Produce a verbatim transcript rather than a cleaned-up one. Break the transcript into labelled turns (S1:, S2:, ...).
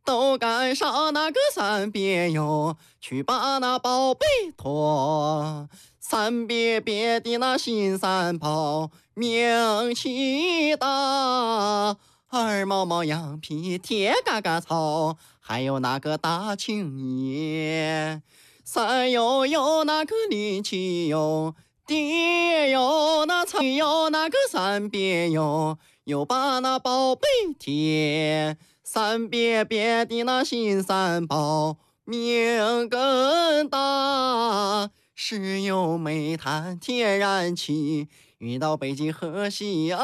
S1: 都赶上那个三别哟，去把那宝贝驮。三别别的那新三宝，名气大。二毛毛羊皮铁嘎嘎草，还有那个大青叶。三又有那个力气哟，爹哟那草有那个三别哟，又把那宝贝贴。三别别的那新三宝，名更大。石油、煤炭、天然气运到北极和西洋。